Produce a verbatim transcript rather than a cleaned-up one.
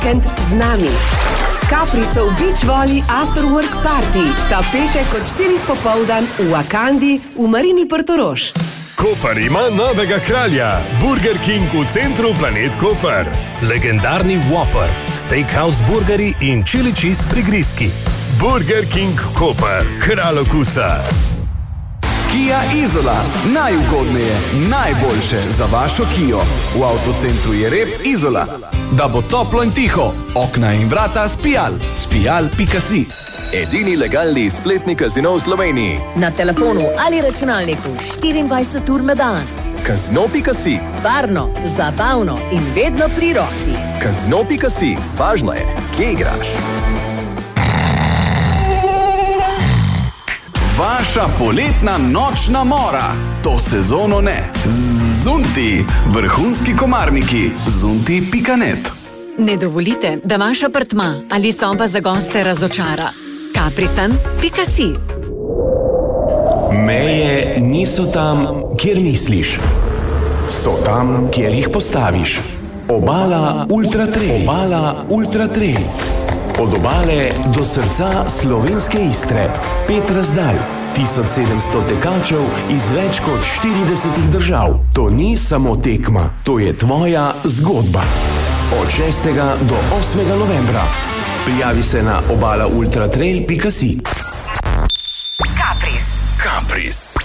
vikend z nami. Caprisov Beach Volley After Work Party. Ta petek od štirih popoldan v Wakandi v Marini Portorož. Koper ima novega kralja. Burger King v centru Planet Koper. Legendarni Whopper, steakhouse burgeri in chili cheese prigrizki. Burger King Koper, kralj okusa. Kia Izola. Najugodneje, najboljše za vašo Kio. V avtocentru Jereb Izola. Da bo toplo in tiho. Okna in vrata Spijal. Spijal pika si. Edini legalni spletni kazino v Sloveniji. Na telefonu ali računalniku štiriindvajset ur na dan. Kazino pika si. Varno, zabavno in vedno pri roki. Kazino pika si. Važno je, kje igraš. Vaša poletna nočna mora. To sezono ne. Zunti. Vrhunski komarniki. Zunti pika net. Ne dovolite, da vaš apartma ali soba za goste razočara. Caprisan pika si. Meje niso tam, kjer misliš. So tam, kjer jih postaviš. Obala Ultra Trail. Obala Ultra Trail. Od obale do srca slovenske Istre. Pet razdalj. tisoč sedemsto tekačev iz več kot štiridesetih držav. To ni samo tekma, to je tvoja zgodba. Od šestega do osmega novembra. Prijavi se na obala ultra trail pika si. Capris. Capris.